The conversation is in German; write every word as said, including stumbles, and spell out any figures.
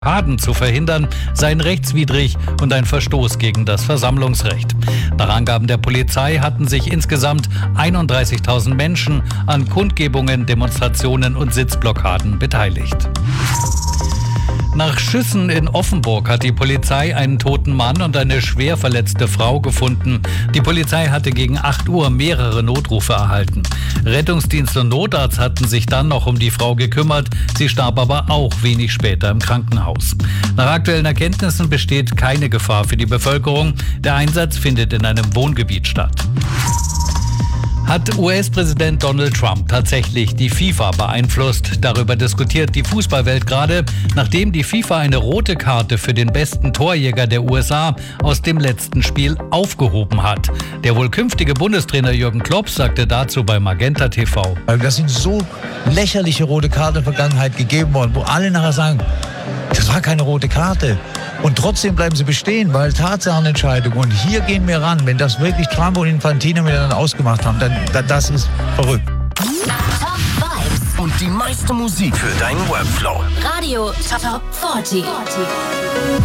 Blockaden zu verhindern, seien rechtswidrig und ein Verstoß gegen das Versammlungsrecht. Nach Angaben der Polizei hatten sich insgesamt einunddreißigtausend Menschen an Kundgebungen, Demonstrationen und Sitzblockaden beteiligt. Nach Schüssen in Offenburg hat die Polizei einen toten Mann und eine schwer verletzte Frau gefunden. Die Polizei hatte gegen acht Uhr mehrere Notrufe erhalten. Rettungsdienst und Notarzt hatten sich dann noch um die Frau gekümmert. Sie starb aber auch wenig später im Krankenhaus. Nach aktuellen Erkenntnissen besteht keine Gefahr für die Bevölkerung. Der Einsatz findet in einem Wohngebiet statt. Hat U S-Präsident Donald Trump tatsächlich die FIFA beeinflusst? Darüber diskutiert die Fußballwelt gerade, nachdem die FIFA eine rote Karte für den besten Torjäger der U S A aus dem letzten Spiel aufgehoben hat. Der wohl künftige Bundestrainer Jürgen Klopp sagte dazu bei Magenta T V. Das sind so lächerliche rote Karten in der Vergangenheit gegeben worden, wo alle nachher sagen, das war keine rote Karte. Und trotzdem bleiben sie bestehen, weil Tatsachenentscheidung. Und hier gehen wir ran. Wenn das wirklich Trump und Infantino miteinander ausgemacht haben, dann das ist verrückt. Top Vibes und die meiste Musik für deinen Workflow. Radio Top vierzig.